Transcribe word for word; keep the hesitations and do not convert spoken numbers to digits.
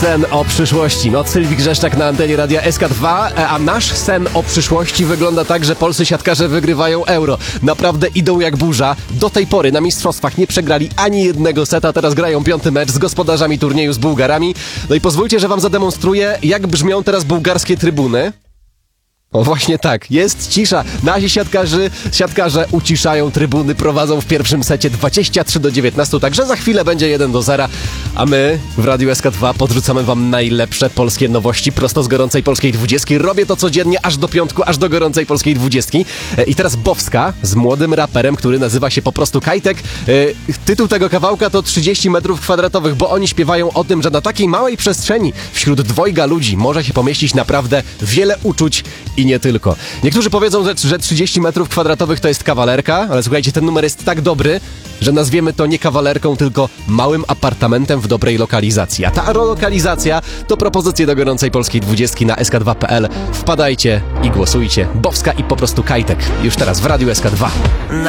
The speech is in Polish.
sen o przyszłości. No, Sylwii Grzeszczak na antenie Radia S K dwa, a nasz sen o przyszłości wygląda tak, że polscy siatkarze wygrywają Euro. Naprawdę idą jak burza. Do tej pory na mistrzostwach nie przegrali ani jednego seta, teraz grają piąty mecz z gospodarzami turnieju, z Bułgarami. No i pozwólcie, że wam zademonstruję, jak brzmią teraz bułgarskie trybuny. O, właśnie tak, jest cisza. Nasi siatkarzy, siatkarze uciszają trybuny, prowadzą w pierwszym secie dwadzieścia trzy do dziewiętnastu, także za chwilę będzie jeden do zera, a my w Radiu S K dwa podrzucamy wam najlepsze polskie nowości prosto z gorącej polskiej dwudziestki. Robię to codziennie, aż do piątku, aż do gorącej polskiej dwudziestki. I teraz Bowska z młodym raperem, który nazywa się po prostu Kajtek. Tytuł tego kawałka to trzydzieści metrów kwadratowych, bo oni śpiewają o tym, że na takiej małej przestrzeni wśród dwojga ludzi może się pomieścić naprawdę wiele uczuć i nie tylko. Niektórzy powiedzą, że, że trzydzieści metrów kwadratowych to jest kawalerka, ale słuchajcie, ten numer jest tak dobry, że nazwiemy to nie kawalerką, tylko małym apartamentem w dobrej lokalizacji. A ta lokalizacja to propozycje do gorącej polskiej dwudziestki na S K dwa kropka P L. Wpadajcie i głosujcie. Bowska i po prostu Kajtek. Już teraz w Radiu S K dwa.